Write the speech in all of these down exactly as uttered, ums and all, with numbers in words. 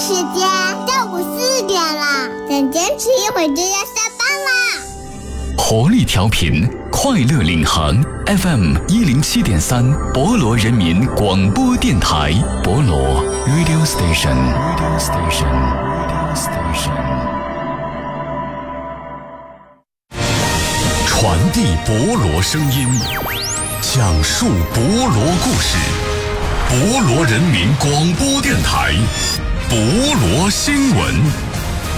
时间到五四点了，再坚持一会就要下班啦。 活力调频，快乐领航 F M 一零七点三，博罗人民广播电台，博罗 Radio Station Radio Station Radio Station， 传递博罗声音，讲述博罗故事，博罗人民广播电台，博罗新闻。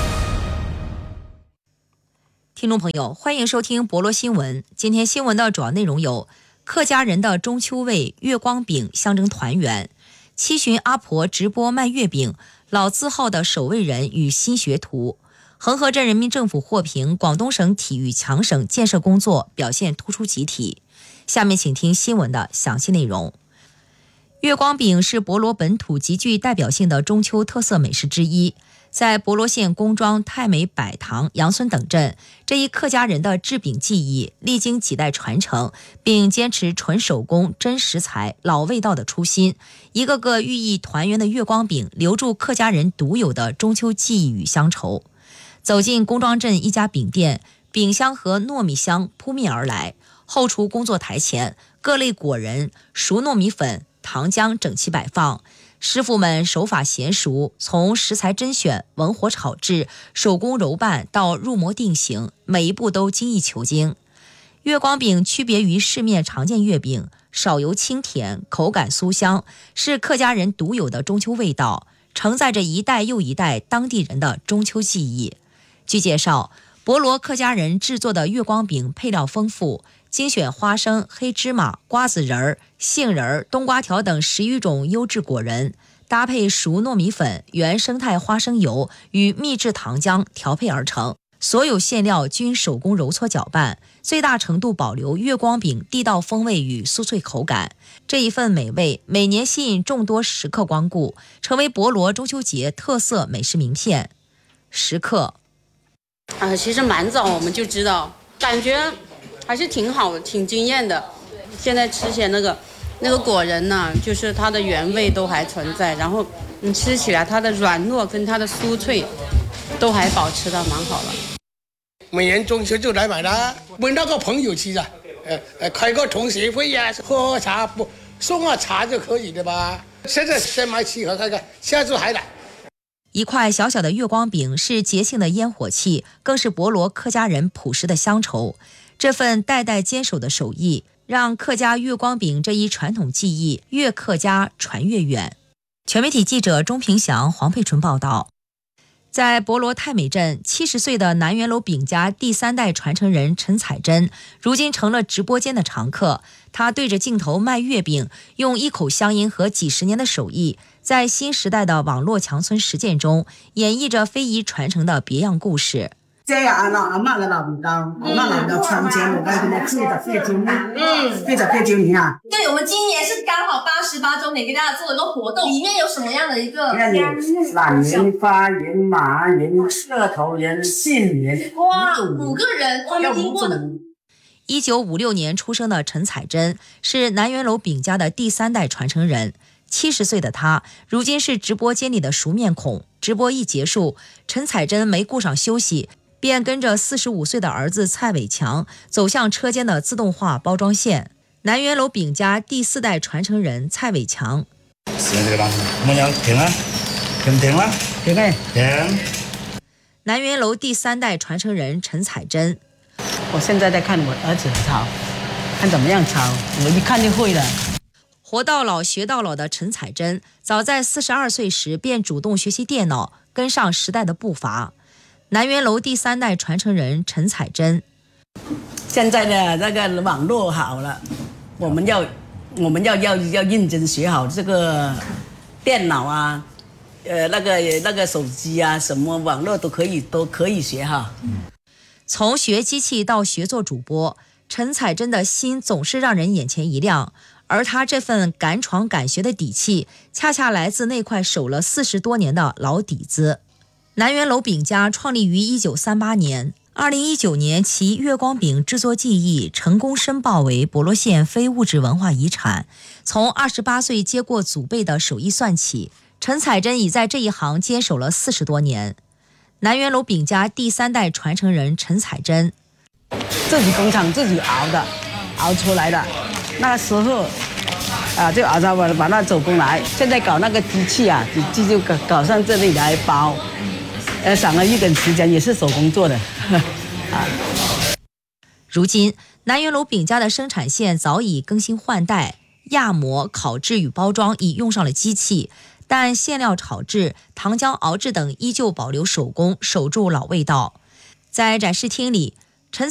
听众朋友，欢迎收听博罗新闻。今天新闻的主要内容有：客家人的中秋味月光饼象征团圆；七旬阿婆直播卖月饼，老字号的守卫人与新学徒；恒河镇人民政府获评广东省体育强省建设工作表现突出集体。下面请听新闻的详细内容。月光饼是博罗本土极具代表性的中秋特色美食之一。在博罗县公庄、太美、百塘、杨村等镇，这一客家人的制饼技艺历经几代传承，并坚持纯手工、真食材、老味道的初心，一个个寓意团圆的月光饼，留住客家人独有的中秋记忆与乡愁。走进公庄镇一家饼店，饼香和糯米香扑面而来，后厨工作台前，各类果仁、熟糯米粉、糖浆整齐摆放。师傅们手法娴熟，从食材甄选、文火炒制、手工揉拌到入模定型，每一步都精益求精。月光饼区别于市面常见月饼，少油清甜，口感酥香，是客家人独有的中秋味道，承载着一代又一代当地人的中秋记忆。据介绍，博罗客家人制作的月光饼配料丰富，精选花生、黑芝麻、瓜子仁、杏仁、冬瓜条等十余种优质果仁，搭配熟糯米粉、原生态花生油与秘制糖浆调配而成。所有馅料均手工揉搓搅拌，最大程度保留月光饼地道风味与酥脆口感。这一份美味每年吸引众多食客光顾，成为博罗中秋节特色美食名片。食客啊，其实蛮早我们就知道，感觉还是挺好的，挺惊艳的。现在吃起来那个那个果仁呢、啊，就是它的原味都还存在，然后你吃起来它的软糯跟它的酥脆都还保持得蛮好的。 每年中秋就来买啦，问那个朋友去的，呃呃，开个同学会呀、啊，喝喝茶不送个茶就可以的吧。现在先买七盒看看，下次还来。 一块小小的月光饼是节庆的烟火气，更是博罗客家人朴实的乡愁。这份代代坚守的手艺，让客家月光饼这一传统技艺越客家传越远。全媒体记者钟平祥、黄佩纯报道。在博罗太美镇，七十岁的南园楼饼家第三代传承人陈彩珍，如今成了直播间的常客。他对着镜头卖月饼，用一口乡音和几十年的手艺，在新时代的网络强村实践中，演绎着非遗传承的别样故事。 这样啊，阿媽嘅老味道，阿媽老味道傳承我哋嘅四十四周年，嗯，四十四周年啊。 对，我们今年是刚好八十八周年，给大家做一个活动，里面有什么样的一个？ 懒人、花人、马人、社头人、杏人， 哇，五个人，我没听过的。 一九五六年出生的陈彩珍是南园楼饼家的第三代传承人。七十岁的他，如今是直播间里的熟面孔。直播一结束，陈彩珍没顾上休息，便跟着四十五岁的儿子蔡伟强走向车间的自动化包装线。南园楼饼家第四代传承人蔡伟强， 行，这个东西，我们要停了，停停了， 停没？ 停。 南园楼第三代传承人陈彩珍， 我现在在看我儿子炒，看怎么样炒，我一看就会了。 活到老学到老的陈彩珍，早在四十二岁时便主动学习电脑，跟上时代的步伐。南园楼第三代传承人陈彩珍， 现在的那个网络好了，我们要我们要要要认真学好这个电脑啊，呃，那个那个手机啊，什么网络都可以都可以学哈。 从学机器到学做主播，陈彩珍的心总是让人眼前一亮。而他这份敢闯敢学的底气，恰恰来自那块守了四十多年的老底子。南园楼饼家创立于一九三八年，二零一九年其月光饼制作技艺成功申报为博罗县非物质文化遗产。从二十八岁接过祖辈的手艺算起， 陈彩珍已在这一行坚守了四十多年。南园楼饼家第三代传承人陈彩珍， 自己工厂自己熬的，熬出来的。那个时候，啊，就熬上把把那手工来。现在搞那个机器啊，机器就搞搞上这里来包，呃，省了一点时间，也是手工做的。啊， 如今南园楼饼家的生产线早已更新换代，压模、烤制与包装已用上了机器。但馅料炒制、糖浆熬制等依旧保留手工，守住老味道。在展示厅里，